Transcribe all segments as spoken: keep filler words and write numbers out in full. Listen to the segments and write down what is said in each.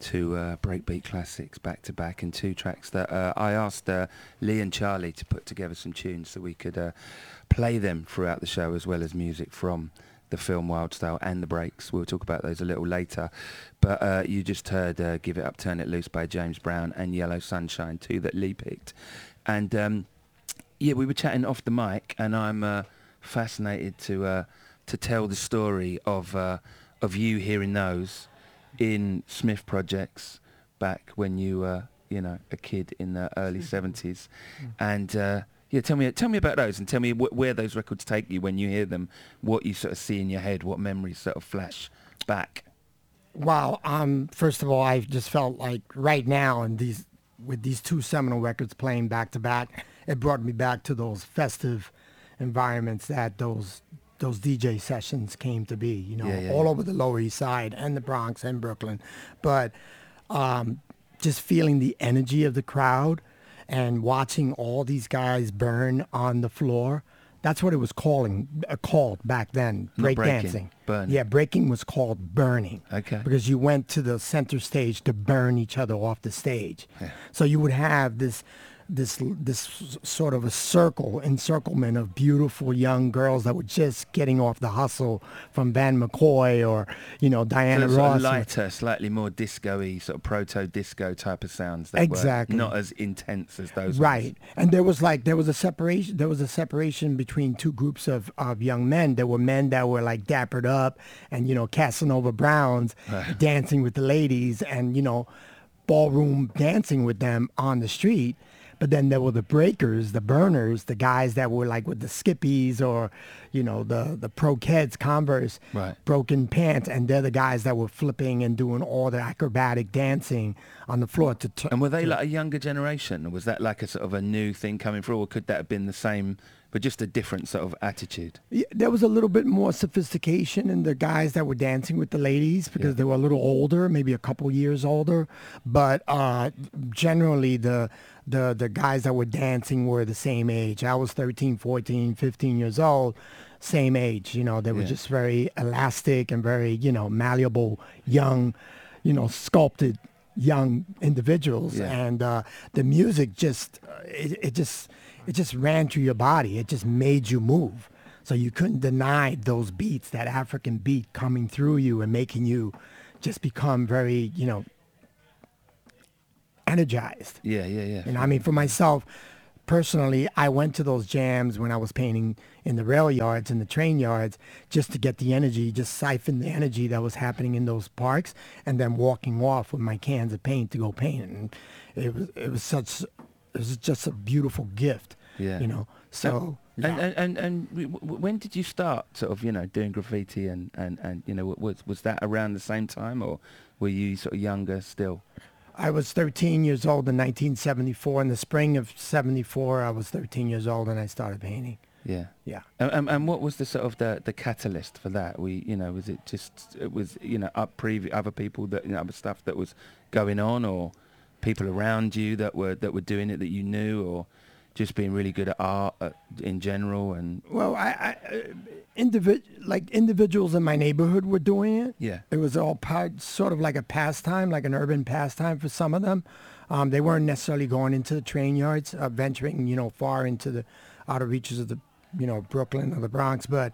two uh, breakbeat classics back to back and two tracks that uh, I asked uh, Lee and Charlie to put together some tunes so we could uh, play them throughout the show, as well as music from the film Wild Style and the breaks. We'll talk about those a little later. But uh, you just heard uh, Give It Up, Turn It Loose by James Brown and Yellow Sunshine, two that Lee picked. And um, yeah, we were chatting off the mic, and I'm uh, fascinated to uh, to tell the story of uh, of you hearing those in Smith Projects back when you were, you know, a kid in the early seventies. And uh, yeah, tell me tell me about those, and tell me wh- where those records take you when you hear them, what you sort of see in your head, what memories sort of flash back. Wow. Um, first of all, I just felt like right now, and these with these two seminal records playing back to back, it brought me back to those festive environments that those those D J sessions came to be, you know, Yeah, yeah, all yeah. over the Lower East Side and the Bronx and Brooklyn. But um, just feeling the energy of the crowd and watching all these guys burn on the floor. That's what it was calling uh, called back then, Not break breaking, dancing. burning. Yeah, breaking was called burning. Okay. Because you went to the center stage to burn each other off the stage. Yeah. So you would have this this this sort of a circle, encirclement of beautiful young girls that were just getting off the hustle from Van McCoy or, you know, So Diana sort Ross. of lighter, slightly more disco-y, sort of proto-disco type of sounds that Exactly. were not as intense as those Right. ones. And there was like there was a separation there was a separation between two groups of, of young men. There were men that were like dappered up and, you know, Casanova Browns dancing with the ladies and, you know, ballroom dancing with them on the street. But then there were the breakers, the burners, the guys that were like with the skippies or, you know, the, the Pro Keds, Converse, Right. broken pants. And they're the guys that were flipping and doing all the acrobatic dancing on the floor. To t- And were they to- like a younger generation? Or was that like a sort of a new thing coming through? Or could that have been the same, but just a different sort of attitude? Yeah, there was a little bit more sophistication in the guys that were dancing with the ladies because Yeah. they were a little older, maybe a couple years older. But uh, generally, the the the guys that were dancing were the same age. I was thirteen, fourteen, fifteen years old, same age. You know, they were Yeah. just very elastic and very, you know, malleable, young, you know, sculpted young individuals. Yeah. And uh, the music just, uh, it, it just, it just ran through your body. It just made you move. So you couldn't deny those beats, that African beat coming through you and making you just become very, you know, energized. Yeah, yeah, yeah. And I mean, for myself, personally, I went to those jams when I was painting in the rail yards and the train yards just to get the energy, just siphon the energy that was happening in those parks, and then walking off with my cans of paint to go paint. And it was it was such it was just a beautiful gift. Yeah. You know. So yeah. And, and, and, and w- w- when did you start sort of, you know, doing graffiti and, and, and you know, was, was that around the same time, or were you sort of younger still? I was thirteen years old in nineteen seventy-four. In the spring of seventy-four, I was thirteen years old and I started painting. Yeah. Yeah. And, and, and what was the sort of the, the catalyst for that? We, you know, was it just, it was, you know, up previ- other people that, you know, other stuff that was going on, or people around you that were, that were doing it that you knew, or just being really good at art uh, in general? And Well, I, I uh, individ- like individuals in my neighborhood were doing it. yeah, It was all part, sort of like a pastime, like an urban pastime for some of them. Um, they weren't necessarily going into the train yards, uh, venturing, you know, far into the outer reaches of the, you know, Brooklyn or the Bronx. But,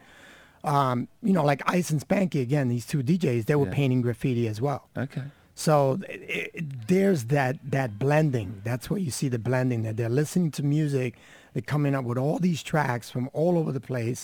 um, you know, like Ice and Spanky, again, these two D Js, they were Yeah. painting graffiti as well. okay. So it, it, there's that that blending. That's where you see the blending, that they're listening to music. They're coming up with all these tracks from all over the place,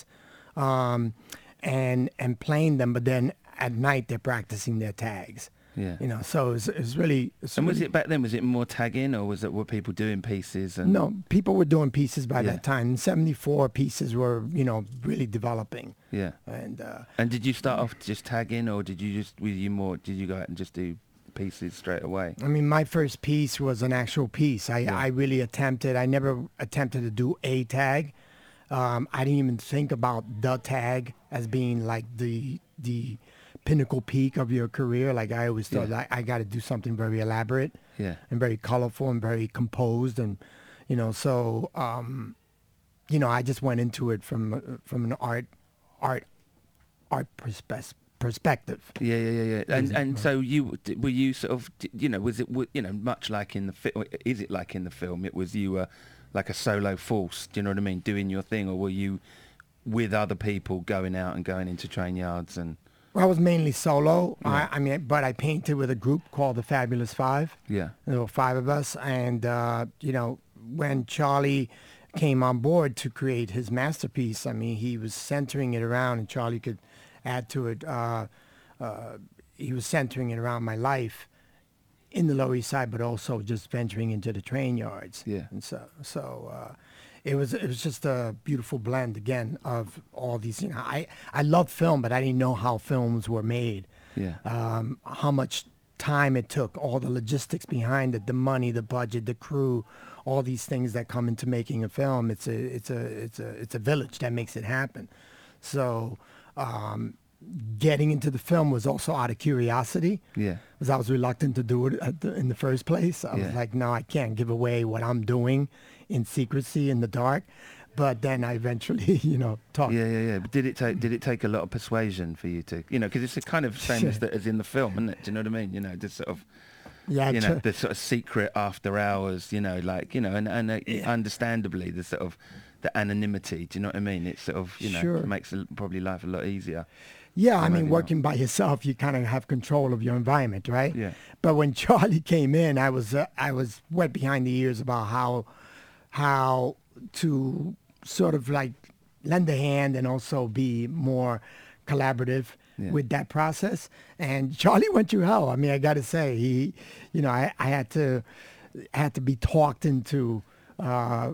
um, and and playing them. But then at night they're practicing their tags. Yeah. You know, so it's, it's really. It's And was really- it back then, was it more tagging, or was it, were people doing pieces? And No, people were doing pieces by Yeah. that time. In seventy-four, pieces were, you know, really developing. Yeah. And uh, And did you start off just tagging, or did you just, were you more, did you go out and just do pieces straight away? I mean, my first piece was an actual piece. I, Yeah. I really attempted. I never attempted to do a tag. Um, I didn't even think about the tag as being like the the pinnacle peak of your career. Like I always thought, Yeah. like, I got to do something very elaborate Yeah. and very colorful and very composed, and you know, so um, you know, I just went into it from from an art art art perspe- perspective. Yeah, yeah, yeah, yeah. And and so you d- were you sort of d- you know was it w- you know much like in the film? Is it like in the film? It was you were like a solo force. Do you know what I mean? Doing your thing, or were you with other people going out and going into train yards and? Well, I was mainly solo. Yeah. I, I mean, but I painted with a group called the Fabulous Five. Yeah. There were five of us, and uh, you know, when Charlie came on board to create his masterpiece, I mean, he was centering it around, and Charlie could add to it. Uh, uh, he was centering it around my life in the Lower East Side, but also just venturing into the train yards. Yeah. And so, so uh, it was it was just a beautiful blend again of all these. You know, I I love film, but I didn't know how films were made. Yeah. Um, how much time it took, all the logistics behind it, the money, the budget, the crew, all these things that come into making a film. It's a it's a it's a it's a village that makes it happen. So. Um, Getting into the film was also out of curiosity. Yeah. Because I was reluctant to do it at the, in the first place. I Yeah. was like, no, I can't give away what I'm doing in secrecy in the dark. But then I eventually, you know, talked. Yeah, yeah, yeah. But did it take did it take a lot of persuasion for you to, you know, because it's a kind of same as, the, as in the film, isn't it? Do you know what I mean? You know, the sort of, Yeah, you know, tr- the sort of secret after hours, you know, like, you know, and and uh, Yeah. understandably the sort of the anonymity. Do you know what I mean? It sort of, you know, Sure. makes a, probably life a lot easier. Yeah, I Or mean, maybe not. working by yourself, you kind of have control of your environment, right? Yeah. But when Charlie came in, I was uh, I was wet behind the ears about how how to sort of like lend a hand and also be more collaborative Yeah. with that process. And Charlie went through hell. I mean, I got to say, he, you know, I, I had to had to be talked into uh,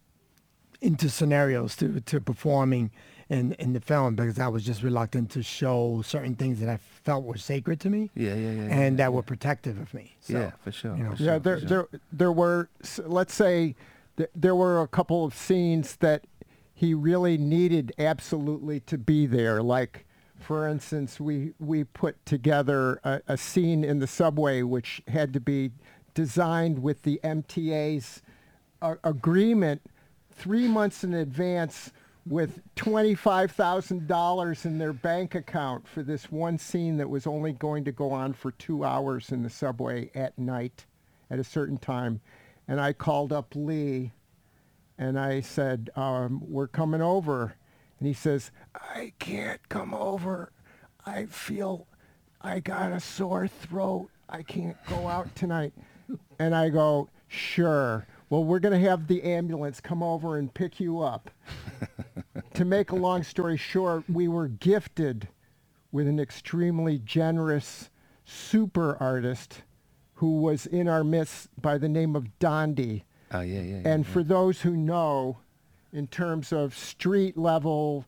into scenarios to to performing in in the film because I was just reluctant to show certain things that I felt were sacred to me Yeah, yeah, yeah. and yeah, that yeah. were protective of me. So, Yeah, for sure. you know. for Yeah, sure, there, for sure. there, there were, s- let's say, th- there were a couple of scenes that he really needed absolutely to be there. Like, for instance, we, we put together a, a scene in the subway which had to be designed with the M T A's uh, agreement three months in advance with twenty-five thousand dollars in their bank account for this one scene that was only going to go on for two hours in the subway at night at a certain time. And I called up Lee and I said, um, we're coming over. And he says, I can't come over. I feel I got a sore throat. I can't go out tonight. And I go, sure. Well, we're going to have the ambulance come over and pick you up. To make a long story short, we were gifted with an extremely generous super artist who was in our midst by the name of Dondi. Oh, yeah, yeah. yeah, And yeah. for those who know, in terms of street level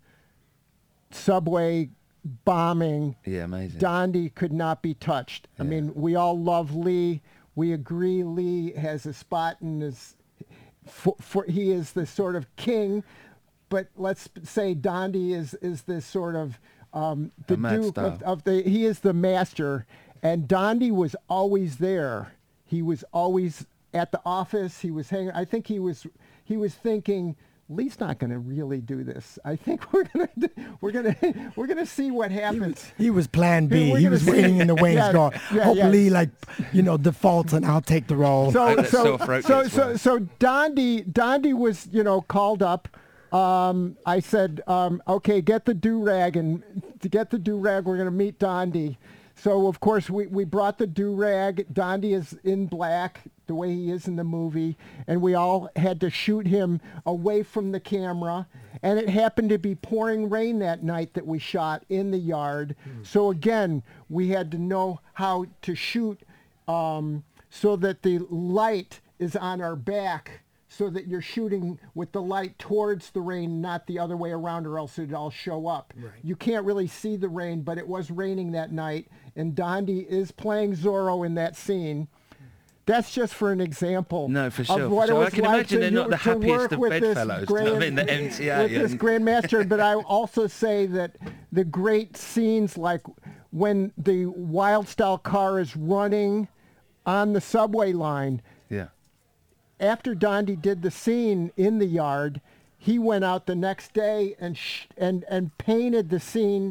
subway bombing, Yeah, amazing. Dondi could not be touched. I Yeah. mean, we all love Lee. We agree Lee has a spot in his, for, for he is the sort of king, but let's say Dondi is is the sort of um, the A mad duke of, style. of the he is the master, and Dondi was always there. He was always at the office. He was hanging. I think he was he was thinking, Lee's not going to really do this. I think we're going to we're going to we're going to see what happens. He was plan B. We're He gonna was see- waiting in the wings Yeah, going, yeah, hope yeah. Lee, like, you know, defaults and I'll take the role. So That so sore throat so gets so worse. so Dondi Dondi was, you know, called up. Um, I said, um, okay, get the do rag, and to get the do rag, we're going to meet Dondi. So of course we, we brought the do rag. Dondi is in black, the way he is in the movie, and we all had to shoot him away from the camera. And it happened to be pouring rain that night that we shot in the yard. So again, we had to know how to shoot um, so that the light is on our back, so that you're shooting with the light towards the rain, not the other way around, or else it'd all show up. Right. You can't really see the rain, but it was raining that night, and Dondi is playing Zorro in that scene. That's just for an example. No, for sure, Of for what sure. it I was can like imagine to, they're you- not the to happiest work of with this bedfellows. grand- I mean, the M T A with this and- grandmaster. But I also say that the great scenes, like when the Wild Style car is running on the subway line, Yeah. after Dondi did the scene in the yard, he went out the next day and sh- and and painted the scene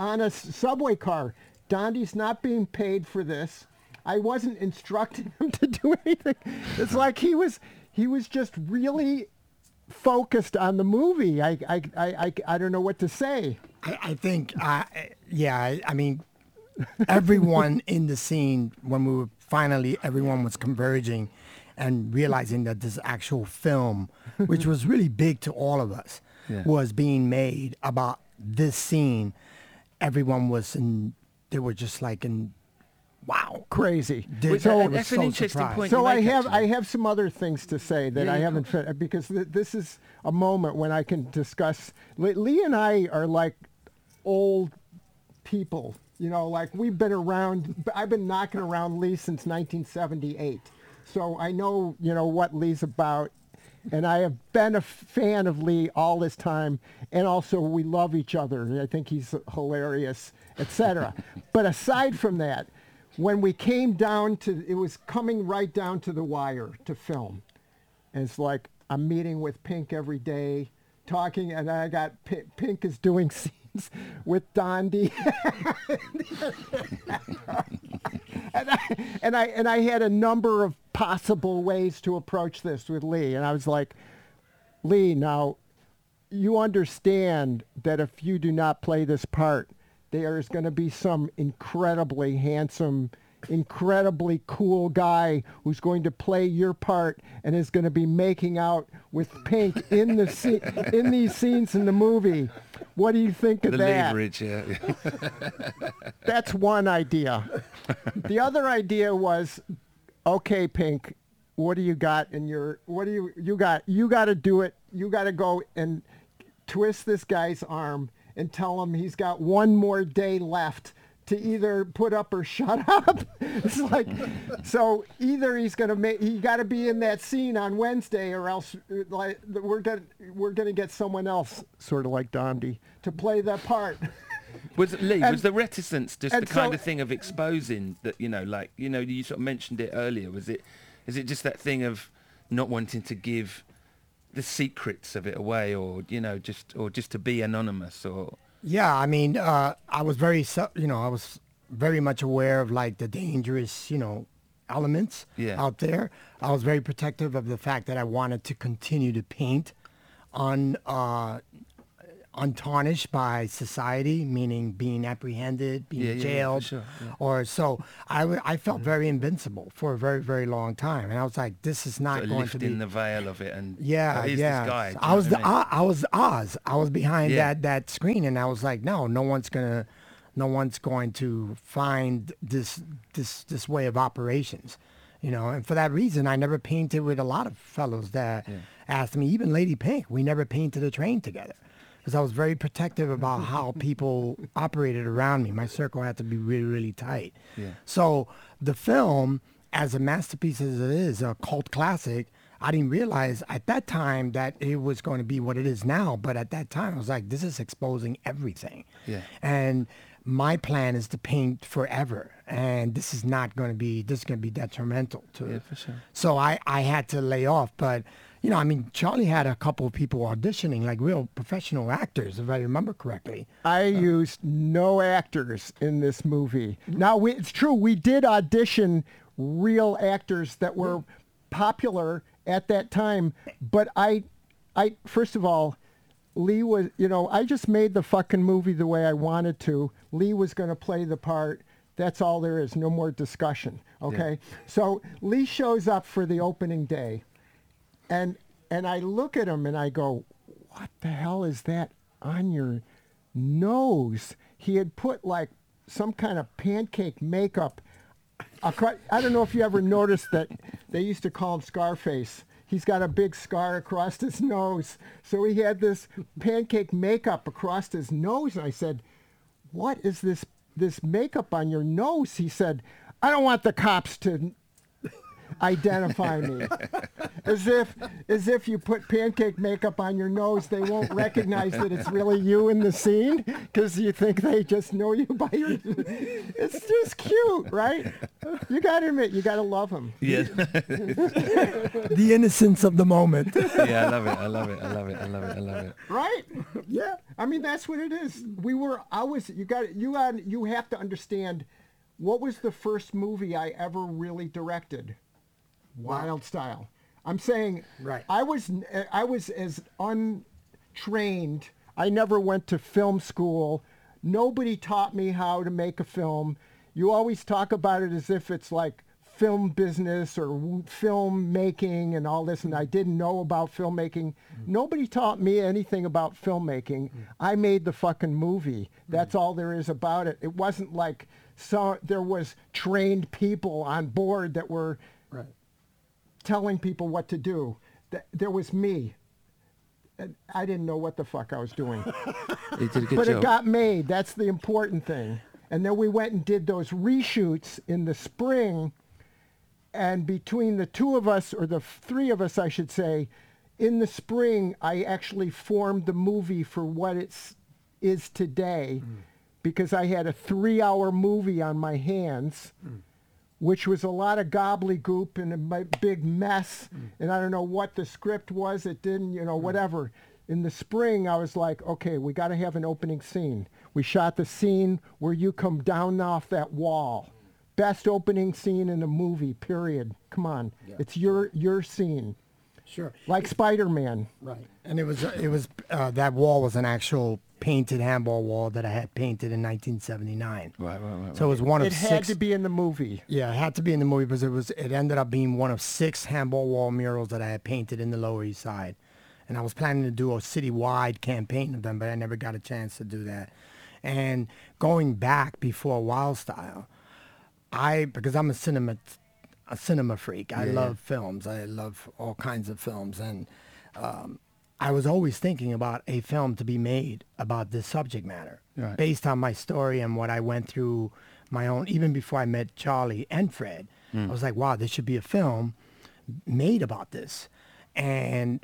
on a s- subway car. Dondi's not being paid for this. I wasn't instructing him to do anything. It's like he was he was just really focused on the movie. I I I I, I don't know what to say. I, I think, uh, yeah, I, I mean, everyone in the scene, when we were finally, everyone was converging and realizing that this actual film, which was really big to all of us, Yeah. was being made about this scene. Everyone was in, they were just like in, wow. Crazy. They- Well, they that- were that's an so interesting surprised. point. So you I make, have actually. I have some other things to say that Yeah, I you haven't go. fin- because th- this is a moment when I can discuss. Lee Lee and I are like old people, you know, like we've been around. I've been knocking around Lee since nineteen seventy-eight, so I know you know what Lee's about. And I have been a fan of Lee all this time, and also we love each other. I think he's hilarious, et cetera. But aside from that, when we came down to, it was coming right down to the wire to film. And it's like, I'm meeting with Pink every day, talking, and I got, P- Pink is doing scenes with Dondi. and, I, and, I, and I had a number of possible ways to approach this with Lee. And I was like, Lee, now, you understand that if you do not play this part, there is going to be some incredibly handsome, incredibly cool guy who's going to play your part and is going to be making out with Pink in the scene, in these scenes in the movie. What do you think of The that? leverage, yeah. That's one idea. The other idea was, okay, Pink, what do you got in your, what do you, you got, you got to do it. You got to go and twist this guy's arm and tell him he's got one more day left to either put up or shut up. It's like, so either he's gonna make, he got to be in that scene on Wednesday, or else uh, like we're gonna we're gonna get someone else, sort of like Dondi, to play that part. Was Lee, And- was the reticence just the and kind so- of thing of exposing that, you know, like, you know, you sort of mentioned it earlier. Was it, is it just that thing of not wanting to give the secrets of it away, or, you know, just, or just to be anonymous, or? Yeah, I mean, uh, I was very, su- you know, I was very much aware of like the dangerous, you know, elements Yeah. out there. I was very protective of the fact that I wanted to continue to paint un, uh, untarnished by society, meaning being apprehended, being Yeah, yeah, yeah, for jailed, sure, yeah. or so. I, w- I felt very invincible for a very, very long time, and I was like, this is not Sort of going to lifting be. the veil of it, and Yeah, oh, here's yeah. this guy. do you I know was what the I mean? I, I was Oz. I was behind Yeah. that that screen, and I was like, no, no one's gonna, no one's going to find this this this way of operations, you know. And for that reason, I never painted with a lot of fellows that Yeah. asked me. Even Lady Pink, we never painted a train together. Because I was very protective about how people operated around me. My circle had to be really, really tight. Yeah. So the film, as a masterpiece as it is, a cult classic, I didn't realize at that time that it was going to be what it is now. But at that time, I was like, this is exposing everything. Yeah. And my plan is to paint forever. And this is not going to be, this is going to be detrimental to Yeah, it. for sure. So I, I had to lay off. But, you know, I mean, Charlie had a couple of people auditioning, like real professional actors, if I remember correctly. I used no actors in this movie. Now, we, it's true, we did audition real actors that were popular at that time, but I, I first of all, Lee was, you know, I just made the fucking movie the way I wanted to. Lee was going to play the part. That's all there is. No more discussion. Okay? So Lee shows up for the opening day. And and I look at him and I go, what the hell is that on your nose? He had put like some kind of pancake makeup. acro- I don't know if you ever noticed that they used to call him Scarface. He's got a big scar across his nose. So he had this pancake makeup across his nose. And I said, what is this this makeup on your nose? He said, I don't want the cops to identify me. As if as if you put pancake makeup on your nose, they won't recognize that it's really you in the scene because you think they just know you by your... It's just cute, right? You got to admit, you got to love him. Yeah. The innocence of the moment. Yeah, I love it. I love it. I love it. I love it. I love it. Right? Yeah. I mean, that's what it is. We were, I was, you got, you got, you have to understand, what was the first movie I ever really directed? Wild Style. I'm saying, Right. I was, I was as untrained. I never went to film school. Nobody taught me how to make a film. You always talk about it as if it's like film business or w- film making and all this, and I didn't know about filmmaking. Mm-hmm. Nobody taught me anything about filmmaking. Mm-hmm. I made the fucking movie. That's mm-hmm. all there is about it. It wasn't like so there was trained people on board that were Right. telling people what to do. Th- There was me. And I didn't know what the fuck I was doing. You did a good But job. it got made. That's the important thing. And then we went and did those reshoots in the spring. And between the two of us, or the three of us, I should say, in the spring, I actually formed the movie for what it is today, mm. because I had a three-hour movie on my hands, mm. which was a lot of gobbledygook and a big mess. Mm. And I don't know what the script was. It didn't, you know, mm. whatever. In the spring, I was like, okay, we got to have an opening scene. We shot the scene where you come down off that wall. Best opening scene in a movie, period. Come on. Yeah. It's your your scene. Sure. Like Spider-Man. Right. And it was, it was uh, that wall was an actual painted handball wall that I had painted in nineteen seventy-nine. Right, right, right. So it was one of it six. It had to be in the movie. Yeah, it had to be in the movie because it was. It ended up being one of six handball wall murals that I had painted in the Lower East Side. And I was planning to do a citywide campaign of them, but I never got a chance to do that. And going back before Wild Style, I, because I'm a cinema, a cinema freak. I Yeah. love films. I love all kinds of films. And um, I was always thinking about a film to be made about this subject matter. Right. Based on my story and what I went through my own, even before I met Charlie and Fred. Mm. I was like, wow, there should be a film made about this. And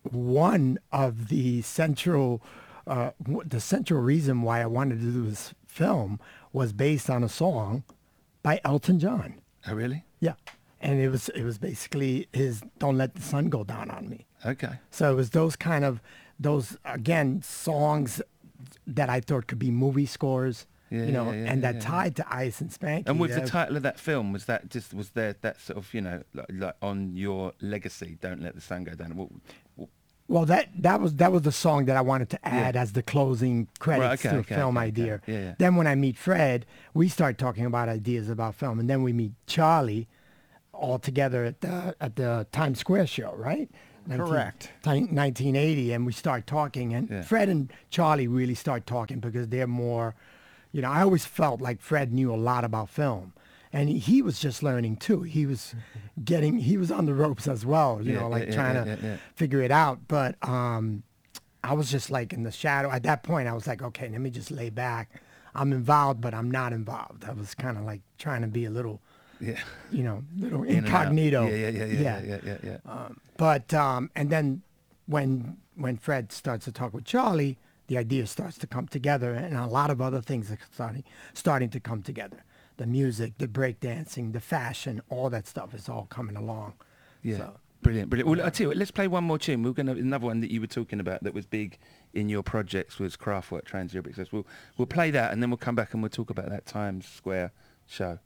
one of the central, uh, w- the central reason why I wanted to do this film was based on a song by Elton John. Oh, really? Yeah. And it was, it was basically his Don't Let the Sun Go Down on Me. Okay. So it was those kind of, those, again, songs that I thought could be movie scores, Yeah, you know, yeah, yeah, and that yeah. tied to Ice and Spanky. And with the that- title of that film, was that just, was there that sort of, you know, like, like on your legacy, Don't Let the Sun Go Down? What, what, Well, that, that was that was the song that I wanted to add Yeah. as the closing credits Right, okay, to a okay, film okay, okay. idea. Yeah, yeah. Then when I meet Fred, we start talking about ideas about film, and then we meet Charlie all together at the at the Times Square show, right? Correct. nineteen eighty, and we start talking, and Yeah. Fred and Charlie really start talking because they're more, you know, I always felt like Fred knew a lot about film. And he, he was just learning too. He was getting, he was on the ropes as well, you Yeah, know, like yeah, trying yeah, to yeah, yeah. figure it out. But um, I was just like in the shadow. At that point, I was like, okay, let me just lay back. I'm involved, but I'm not involved. I was kind of like trying to be a little, yeah. you know, little In and out. incognito. Yeah, yeah, yeah, yeah, yeah, yeah, yeah. yeah. Um, but um, and then when when Fred starts to talk with Charlie, the idea starts to come together, and a lot of other things are starting starting to come together. The music, the breakdancing, the fashion, all that stuff is all coming along. Yeah, So, brilliant, brilliant. Well, I tell you what, let's play one more tune. We're going to another one that you were talking about that was big in your projects was Kraftwerk Trans Europe Express. We'll we'll play that, and then we'll come back and we'll talk about that Times Square show.